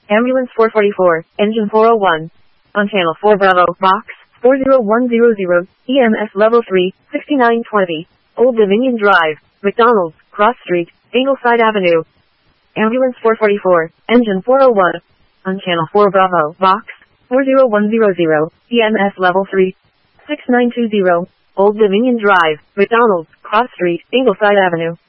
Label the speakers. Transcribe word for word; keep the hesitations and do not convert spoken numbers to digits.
Speaker 1: Ambulance four forty-four, engine four oh one. On channel four Bravo, box, four zero one zero zero, E M S level three, sixty-nine twenty. Old Dominion Drive, McDonald's, Cross Street, Ingleside Avenue. Ambulance four forty-four, engine four oh one. On channel four Bravo, box, four zero one zero zero, E M S level three, six nine two zero. Old Dominion Drive, McDonald's, Cross Street, Ingleside Avenue.